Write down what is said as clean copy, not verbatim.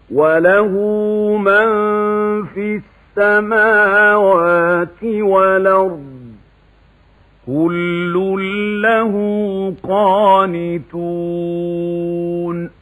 وله من في السماوات والأرض كل له قانتون